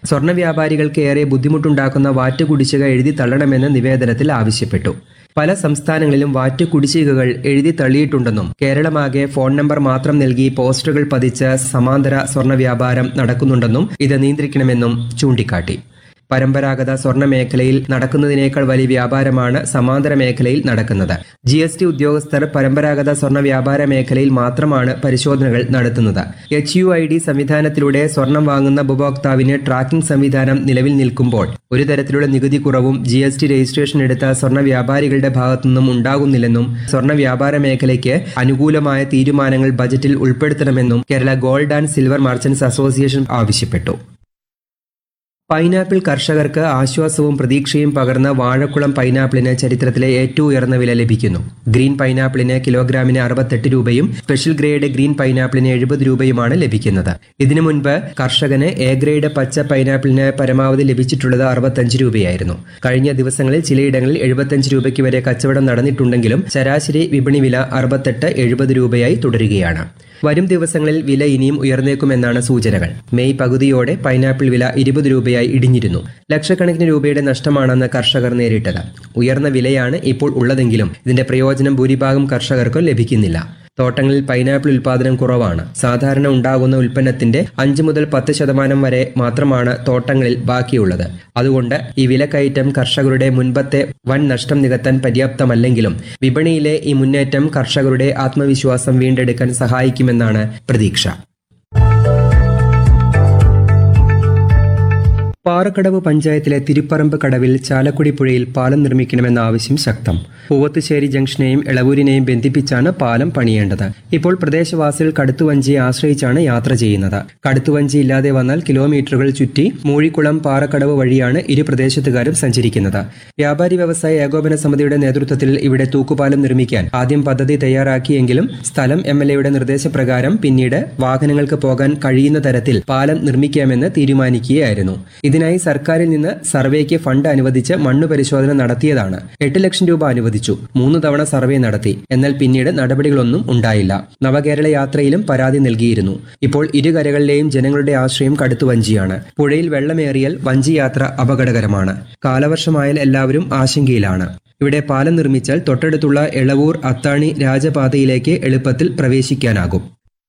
സ്വർണ്ണ വ്യാപാരികൾക്ക് ഏറെ ബുദ്ധിമുട്ടുണ്ടാക്കുന്ന വാറ്റ് കുടിശ്ശിക എഴുതി തള്ളണമെന്ന് നിവേദനത്തിൽ ആവശ്യപ്പെട്ടു. പല സംസ്ഥാനങ്ങളിലും വാറ്റ് കുടിശ്ശികകൾ എഴുതി തള്ളിയിട്ടുണ്ടെന്നും കേരളമാകെ ഫോൺ നമ്പർ മാത്രം നൽകി പോസ്റ്ററുകൾ പതിച്ച് സമാന്തര സ്വർണ്ണ വ്യാപാരം നടക്കുന്നുണ്ടെന്നും ഇത് നിയന്ത്രിക്കണമെന്നും ചൂണ്ടിക്കാട്ടി. പരമ്പരാഗത സ്വർണ്ണ മേഖലയിൽ നടക്കുന്നതിനേക്കാൾ വലിയ വ്യാപാരമാണ് സമാന്തര മേഖലയിൽ നടക്കുന്നത്. GST ഉദ്യോഗസ്ഥർ പരമ്പരാഗത സ്വർണ്ണ വ്യാപാര മേഖലയിൽ മാത്രമാണ് പരിശോധനകൾ നടത്തുന്നത്. HUID സംവിധാനത്തിലൂടെ സ്വർണം വാങ്ങുന്ന ഉപഭോക്താവിന് ട്രാക്കിംഗ് സംവിധാനം നിലവിൽ നിൽക്കുമ്പോൾ ഒരു തരത്തിലുള്ള നികുതി കുറവും GST രജിസ്ട്രേഷൻ എടുത്ത സ്വർണ്ണ വ്യാപാരികളുടെ ഭാഗത്തുനിന്നും ഉണ്ടാകുന്നില്ലെന്നും സ്വർണ്ണ വ്യാപാര മേഖലയ്ക്ക് അനുകൂലമായ തീരുമാനങ്ങൾ ബജറ്റിൽ ഉൾപ്പെടുത്തണമെന്നും Kerala gold and silver merchants association ആവശ്യപ്പെട്ടു. പൈനാപ്പിൾ കർഷകർക്ക് ആശ്വാസവും പ്രതീക്ഷയും പകർന്ന വാഴക്കുളം പൈനാപ്പിളിന് ചരിത്രത്തിലെ ഏറ്റവും ഉയർന്ന വില ലഭിക്കുന്നു. ഗ്രീൻ പൈനാപ്പിളിന് കിലോഗ്രാമിന് 68 രൂപയും സ്പെഷ്യൽ ഗ്രേഡ് ഗ്രീൻ പൈനാപ്പിളിന് 70 രൂപയുമാണ് ലഭിക്കുന്നത്. ഇതിനു മുൻപ് കർഷകന് എ ഗ്രേഡ് പച്ച പൈനാപ്പിളിന് പരമാവധി ലഭിച്ചിട്ടുള്ളത് 65 രൂപയായിരുന്നു. കഴിഞ്ഞ ദിവസങ്ങളിൽ ചിലയിടങ്ങളിൽ 75 രൂപയ്ക്ക് വരെ കച്ചവടം നടന്നിട്ടുണ്ടെങ്കിലും ശരാശരി വിപണി വില 68-70 രൂപയായി തുടരുകയാണ്. വരും ദിവസങ്ങളിൽ വില ഇനിയും ഉയർന്നേക്കുമെന്നാണ് സൂചനകൾ. മെയ് പകുതിയോടെ പൈനാപ്പിൾ വില 20 രൂപയായി ഇടിഞ്ഞിരുന്നു. ലക്ഷക്കണക്കിന് രൂപയുടെ നഷ്ടമാണെന്ന് കർഷകർ നേരിട്ടത്. ഉയർന്ന വിലയാണ് ഇപ്പോൾ ഉള്ളതെങ്കിലും ഇതിന്റെ പ്രയോജനം ഭൂരിഭാഗം കർഷകർക്കും ലഭിക്കുന്നില്ല. തോട്ടങ്ങളിൽ പൈനാപ്പിൾ ഉൽപാദനം കുറവാണ്. സാധാരണ ഉണ്ടാകുന്ന ഉൽപ്പന്നത്തിന്റെ 5 മുതൽ 10% വരെ മാത്രമാണ് തോട്ടങ്ങളിൽ ബാക്കിയുള്ളത്. അതുകൊണ്ട് ഈ വിലക്കയറ്റം കർഷകരുടെ മുൻപത്തെ വൻ നഷ്ടം നികത്താൻ പര്യാപ്തമല്ലെങ്കിലും വിപണിയിലെ ഈ മുന്നേറ്റം കർഷകരുടെ ആത്മവിശ്വാസം വീണ്ടെടുക്കാൻ സഹായിക്കുമെന്നാണ് പ്രതീക്ഷ. പാറക്കടവ് പഞ്ചായത്തിലെ തിരുപ്പറമ്പ് കടവിൽ ചാലക്കുടി പുഴയിൽ പാലം നിർമ്മിക്കണമെന്ന ആവശ്യം ശക്തം. പൂവത്തുശ്ശേരി ജംഗ്ഷനെയും എളവൂരിനെയും ബന്ധിപ്പിച്ചാണ് പാലം പണിയേണ്ടത്. ഇപ്പോൾ പ്രദേശവാസികൾ കടുത്തുവഞ്ചിയെ ആശ്രയിച്ചാണ് യാത്ര ചെയ്യുന്നത്. കടുത്തുവഞ്ചി ഇല്ലാതെ വന്നാൽ കിലോമീറ്ററുകൾ ചുറ്റി മൂഴിക്കുളം പാറക്കടവ് വഴിയാണ് ഇരു പ്രദേശത്തുകാരും സഞ്ചരിക്കുന്നത്. വ്യാപാരി വ്യവസായ ഏകോപന സമിതിയുടെ നേതൃത്വത്തിൽ ഇവിടെ തൂക്കുപാലം നിർമ്മിക്കാൻ ആദ്യം പദ്ധതി തയ്യാറാക്കിയെങ്കിലും സ്ഥലം MLAയുടെ നിർദ്ദേശപ്രകാരം പിന്നീട് വാഹനങ്ങൾക്ക് പോകാൻ കഴിയുന്ന തരത്തിൽ പാലം നിർമ്മിക്കാമെന്ന് തീരുമാനിക്കുകയായിരുന്നു. ഇതിനായി സർക്കാരിൽ നിന്ന് സർവേക്ക് ഫണ്ട് അനുവദിച്ച് മണ്ണ് പരിശോധന നടത്തിയതാണ്. 8 ലക്ഷം രൂപ അനുവദിച്ചു. 3 തവണ സർവേ നടത്തി. എന്നാൽ പിന്നീട് നടപടികളൊന്നും ഉണ്ടായില്ല. നവകേരള യാത്രയിലും പരാതി നൽകിയിരുന്നു. ഇപ്പോൾ ഇരുകരകളിലെയും ജനങ്ങളുടെ ആശ്രയം കടുത്തുവഞ്ചിയാണ്. പുഴയിൽ വെള്ളമേറിയാൽ വഞ്ചിയാത്ര അപകടകരമാണ്. കാലവർഷമായാൽ എല്ലാവരും ആശങ്കയിലാണ്. ഇവിടെ പാലം നിർമ്മിച്ചാൽ തൊട്ടടുത്തുള്ള എളവൂർ അത്താണി രാജപാതയിലേക്ക് എളുപ്പത്തിൽ പ്രവേശിക്കാനാകും.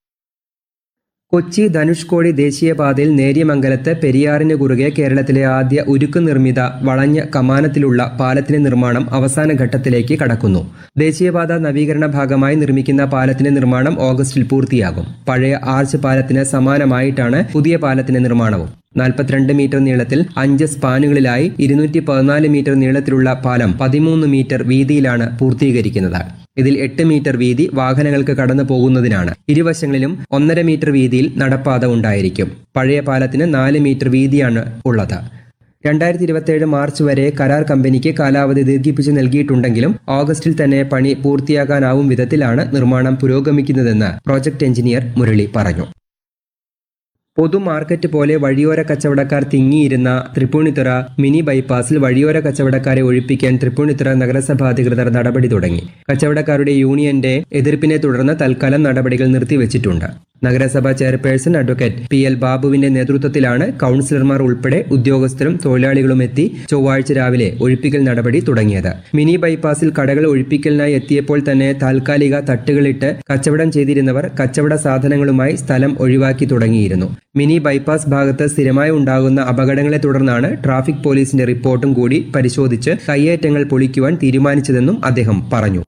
കൊച്ചി ധനുഷ്കോടി ദേശീയപാതയിൽ നേര്യമംഗലത്ത് പെരിയാറിന് കുറുകെ കേരളത്തിലെ ആദ്യ ഉരുക്ക് നിർമ്മിത വളഞ്ഞ കമാനത്തിലുള്ള പാലത്തിന്റെ നിർമ്മാണം അവസാന ഘട്ടത്തിലേക്ക് കടക്കുന്നു. ദേശീയപാത നവീകരണ ഭാഗമായി നിർമ്മിക്കുന്ന പാലത്തിന്റെ നിർമ്മാണം ഓഗസ്റ്റിൽ പൂർത്തിയാകും. പഴയ ആർച്ച് പാലത്തിന് സമാനമായിട്ടാണ് പുതിയ പാലത്തിന്റെ നിർമ്മാണവും. 42 മീറ്റർ നീളത്തിൽ 5 സ്പാനുകളിലായി 214 മീറ്റർ നീളത്തിലുള്ള പാലം 13 മീറ്റർ വീതിയിലാണ് പൂർത്തീകരിക്കുന്നത്. ഇതിൽ 8 മീറ്റർ വീതി വാഹനങ്ങൾക്ക് കടന്നു പോകുന്നതിനാണ്. ഇരുവശങ്ങളിലും 1.5 മീറ്റർ വീതിയിൽ നടപ്പാത ഉണ്ടായിരിക്കും. പഴയ പാലത്തിന് 4 മീറ്റർ വീതിയാണ് ഉള്ളത്. 2027 മാർച്ച് വരെ കരാർ കമ്പനിക്ക് കാലാവധി ദീർഘിപ്പിച്ചു നൽകിയിട്ടുണ്ടെങ്കിലും ഓഗസ്റ്റിൽ തന്നെ പണി പൂർത്തിയാക്കാനാവും വിധത്തിലാണ് നിർമ്മാണം പുരോഗമിക്കുന്നതെന്ന് പ്രോജക്ട് എഞ്ചിനീയർ മുരളി പറഞ്ഞു. പൊതുമാർക്കറ്റ് പോലെ വഴിയോര കച്ചവടക്കാർ തിങ്ങിയിരുന്ന തൃപ്പൂണിത്തുറ മിനി ബൈപ്പാസിൽ വഴിയോര കച്ചവടക്കാരെ ഒഴിപ്പിക്കാൻ തൃപ്പൂണിത്തുറ നഗരസഭാ അധികൃതർ നടപടി തുടങ്ങി. കച്ചവടക്കാരുടെ യൂണിയന്റെ എതിർപ്പിനെ തുടർന്ന് തൽക്കാലം നടപടികൾ നിർത്തിവച്ചിട്ടുണ്ട്. നഗരസഭാ ചെയർപേഴ്സൺ അഡ്വക്കേറ്റ് PL ബാബുവിന്റെ നേതൃത്വത്തിലാണ് കൌൺസിലർമാർ ഉൾപ്പെടെ ഉദ്യോഗസ്ഥരും തൊഴിലാളികളും എത്തി ചൊവ്വാഴ്ച രാവിലെ ഒഴിപ്പിക്കൽ നടപടി തുടങ്ങിയത്. മിനി ബൈപ്പാസിൽ കടകൾ ഒഴിപ്പിക്കലിനായി എത്തിയപ്പോൾ തന്നെ താൽക്കാലിക തട്ടുകളിട്ട് കച്ചവടം ചെയ്തിരുന്നവർ കച്ചവട സാധനങ്ങളുമായി സ്ഥലം ഒഴിവാക്കി തുടങ്ങിയിരുന്നു. മിനി ബൈപ്പാസ് ഭാഗത്ത് സ്ഥിരമായി ഉണ്ടാകുന്ന അപകടങ്ങളെ തുടർന്നാണ് ട്രാഫിക് പോലീസിന്റെ റിപ്പോർട്ടും കൂടി പരിശോധിച്ച് കയ്യേറ്റങ്ങൾ പൊളിക്കുവാൻ തീരുമാനിച്ചതെന്നും അദ്ദേഹം പറഞ്ഞു.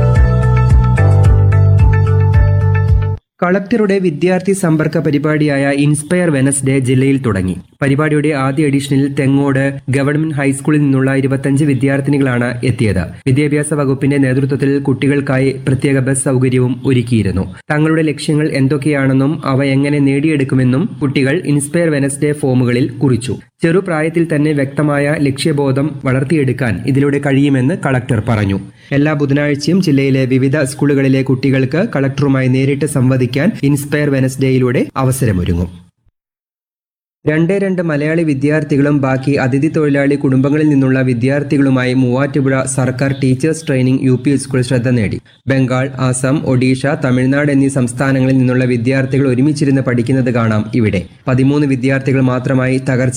കളക്ടറുടെ വിദ്യാർത്ഥി സമ്പർക്ക പരിപാടിയായ ഇൻസ്പയർ വെനസ്ഡേ ജില്ലയിൽ തുടങ്ങി. പരിപാടിയുടെ ആദ്യ എഡിഷനിൽ തെങ്ങോട് ഗവൺമെന്റ് ഹൈസ്കൂളിൽ നിന്നുള്ള 25 വിദ്യാർത്ഥിനികളാണ് എത്തിയത്. വിദ്യാഭ്യാസ വകുപ്പിന്റെ നേതൃത്വത്തിൽ കുട്ടികൾക്കായി പ്രത്യേക ബസ് സൗകര്യവും ഒരുക്കിയിരുന്നു. തങ്ങളുടെ ലക്ഷ്യങ്ങൾ എന്തൊക്കെയാണെന്നും അവ എങ്ങനെ നേടിയെടുക്കുമെന്നും കുട്ടികൾ ഇൻസ്പയർ വെനസ്ഡേ ഫോമുകളിൽ കുറിച്ചു. ചെറുപ്രായത്തിൽ തന്നെ വ്യക്തമായ ലക്ഷ്യബോധം വളർത്തിയെടുക്കാൻ ഇതിലൂടെ കഴിയുമെന്ന് കളക്ടർ പറഞ്ഞു. എല്ലാ ബുധനാഴ്ചയും ജില്ലയിലെ വിവിധ സ്കൂളുകളിലെ കുട്ടികൾക്ക് കളക്ടറുമായി നേരിട്ട് സംവദിക്കാൻ ഇൻസ്പയർ വെനസ്ഡേയിലൂടെ അവസരമൊരുങ്ങും. 2 മലയാളി വിദ്യാർത്ഥികളും ബാക്കി അതിഥി തൊഴിലാളി കുടുംബങ്ങളിൽ നിന്നുള്ള വിദ്യാർത്ഥികളുമായി മൂവാറ്റുപുഴ സർക്കാർ ടീച്ചേഴ്സ് ട്രെയിനിംഗ് UP സ്കൂൾ ശ്രദ്ധ നേടി. ബംഗാൾ, ആസാം, ഒഡീഷ, തമിഴ്നാട് എന്നീ സംസ്ഥാനങ്ങളിൽ നിന്നുള്ള വിദ്യാർത്ഥികൾ ഒരുമിച്ചിരുന്ന് പഠിക്കുന്നത് കാണാം ഇവിടെ. 13 വിദ്യാർത്ഥികൾ മാത്രമായി തകർച്ച